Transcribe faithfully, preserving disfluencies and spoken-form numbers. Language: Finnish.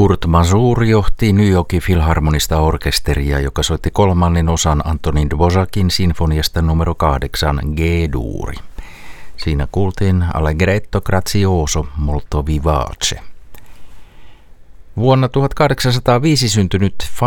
Kurt Masur johti New Yorkin Filharmonista orkesteria, joka soitti kolmannen osan Antonin Dvořákin sinfoniasta numero kahdeksan G-duuri. Siinä kuultiin Allegretto grazioso molto vivace. Vuonna tuhatkahdeksansataaviisi syntynyt